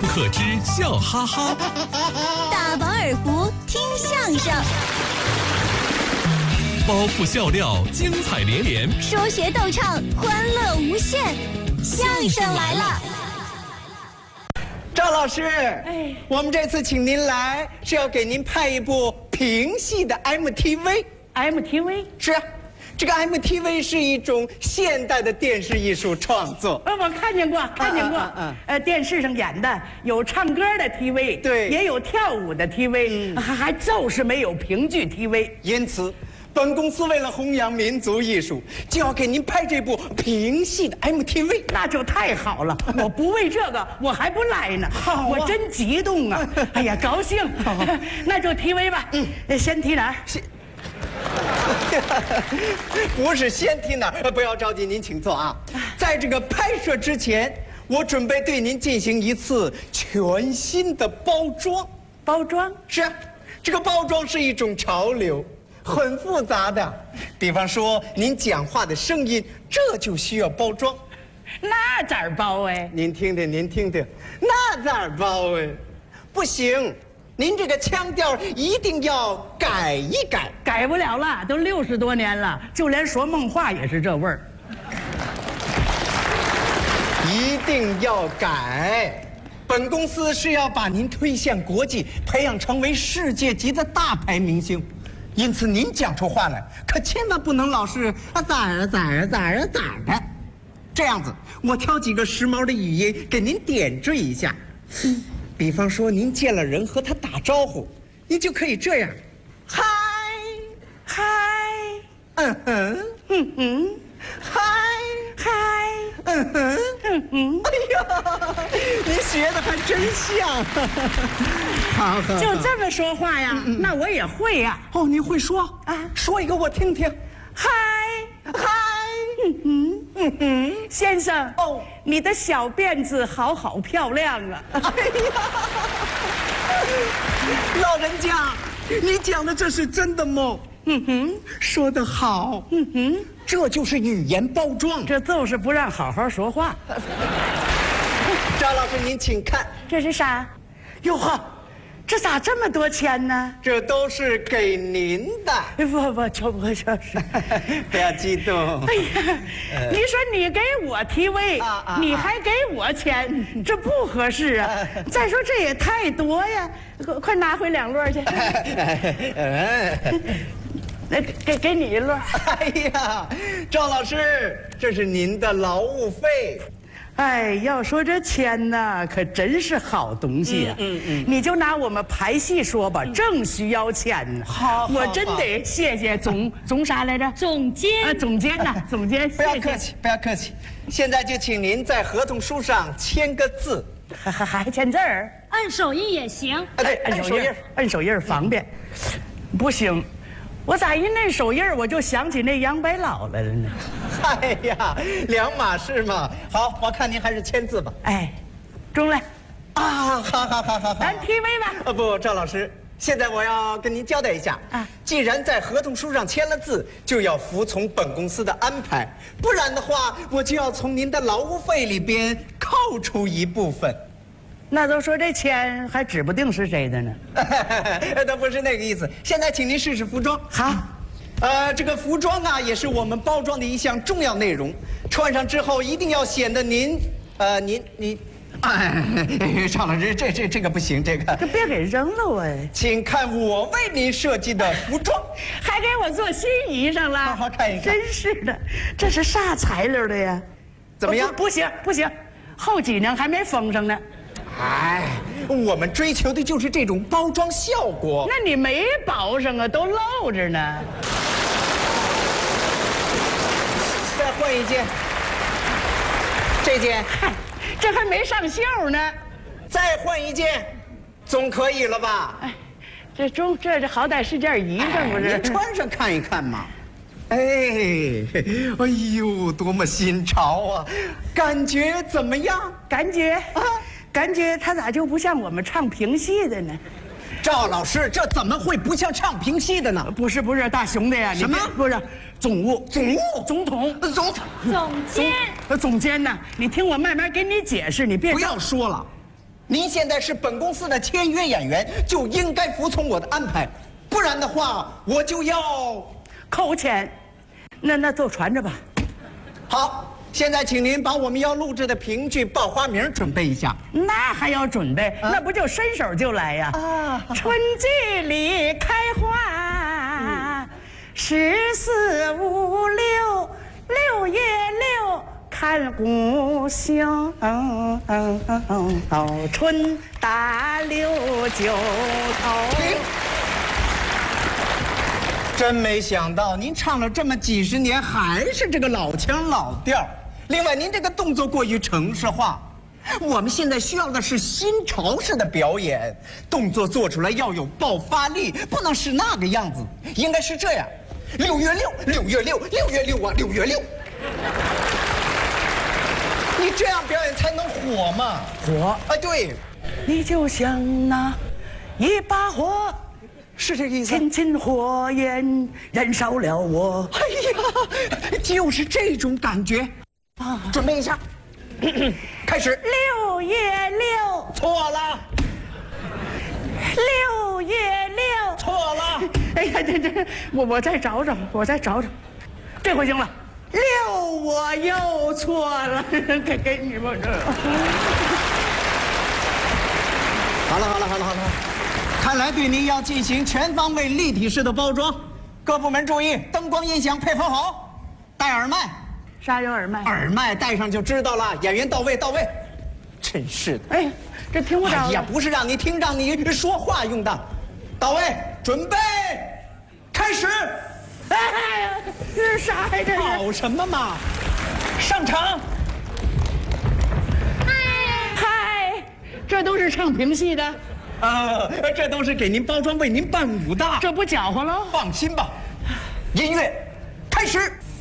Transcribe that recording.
不可知笑哈哈， 大饱耳福听相声， 包袱笑料精彩连连， 说学逗唱欢乐无限，相声来了。 赵老师，我们这次请您来是要给您拍一部评戏的 MTV。是啊，这个 MTV 是一种现代的电视艺术创作。 我看见过，电视上演的有唱歌的 TV， 对， 也有跳舞的 TV，还就是没有评剧 TV。 因此，本公司为了弘扬民族艺术，就要给您拍这部评戏的 MTV。 那就太好了，我不为这个我还不来呢。 好啊， 我真激动啊！哎呀，高兴。那就 TV 吧。先提哪儿？ 不是先听哪儿，不要着急，您请坐啊。在这个拍摄之前，我准备对您进行一次全新的包装。 包装？ 是啊，这个包装是一种潮流，很复杂的。比方说，您讲话的声音，这就需要包装。 那咋儿包哎？ 您听听，那咋儿包哎？不行。您这个腔调一定要改一改。 改不了了，都60多年了，就连说梦话也是这味儿。 一定要改。本公司是要把您推向国际，培养成为世界级的大牌明星，因此您讲出话来可千万不能老是咋儿的。这样子，我挑几个时髦的语音给您点缀一下。比方说，您见了人和他打招呼，您就可以这样：嗨，嗨，哎呀，您学的还真像。好， 就这么说话呀？那我也会呀。 哦，你会说啊？说一个我听听。嗨， 先生，你的小辫子好漂亮啊！ 哎呀，老人家，你讲的这是真的吗？说得好。这就是语言包装， 这就是不让好好说话。 赵老师，您请看， 这是啥？哟呵，这咋这么多钱呢？ 这都是给您的。 不，就是。 不要激动。 哎呀，你说你给我TV，你还给我钱，这不合适啊！再说这也太多呀，快拿回2摞去。给你1摞。 哎呀，赵老师，这是您的劳务费。 哎，要说这钱呢，可真是好东西啊！你就拿我们排戏说吧，正需要钱呢。好，我真得谢谢总啥来着？ 总监。 总监呐，总监。 不要客气，不要客气。现在就请您在合同书上签个字， 还签字儿？ 按手印也行。 对， 按手印方便。不行。我咋一摁手印我就想起那杨白劳来了呢？ 哎呀，两码事嘛。好，我看您还是签字吧。 哎，中来。 好。 咱 TV 吧。 不，赵老师，现在我要跟您交代一下既然在合同书上签了字，就要服从本公司的安排，不然的话，我就要从您的劳务费里边扣除一部分。 那都说这钱还指不定是谁的呢。 都不是那个意思。现在请您试试服装。 好。 这个服装啊，也是我们包装的一项重要内容。穿上之后一定要显得您，赵老师，这个不行，这个别给扔了我。 请看我为您设计的服装， 还给我做新衣裳了。 好看一看。 真是的，这是啥材料的呀？ 怎么样？ 不行，后脊梁还没封上呢。 哎，我们追求的就是这种包装效果。 那你没包上啊，都露着呢。 再换一件，这件， 嗨，这还没上袖呢。 再换一件，总可以了吧？ 哎，这好歹是件衣裳不是？ 您穿上看一看嘛。哎呦，多么新潮啊！感觉怎么样？ 感觉他咋就不像我们唱评戏的呢？ 赵老师，这怎么会不像唱评戏的呢？ 不是，大熊的呀！ 什么？ 不是，总务、总统、 总监。 总监呢？你听我慢慢给你解释，你别不要说了。 您现在是本公司的签约演员，就应该服从我的安排，不然的话我就要扣钱。那就传着吧。 好，现在请您把我们要录制的评剧报花名准备一下。 那还要准备？那不就伸手就来呀？春季里开花，14、5、6，6月6看故乡。春打6九头。 停！真没想到您唱了这么几十年，还是这个老腔老调。另外，您这个动作过于程式化。我们现在需要的是新潮式的表演，动作做出来要有爆发力，不能是那个样子，应该是这样：6月6，6月6，6月6啊，6月6。你这样表演才能火嘛？ 火啊，对， 你就像那一把火。 是这个意思。 亲亲火焰燃烧了我。 哎呀，就是这种感觉啊！准备一下，开始。 6月6， 错了。 6月6， 错了。 哎呀，这，我再找找，这回行了。6我又错了，给你们这。 好了。看来对您要进行全方位立体式的包装，各部门注意，灯光音响配合好，戴耳麦。 啥有耳麦？ 耳麦戴上就知道了。演员到位。真是的， 哎，这听不着。 哎呀，不是让你听，让你说话用的。到位，准备，开始。 哎呀，这是啥呀？这跑什么嘛？上场。 嗨，这都是唱评戏的。 这都是给您包装，为您伴舞的， 这不搅和了？ 放心吧。音乐，开始。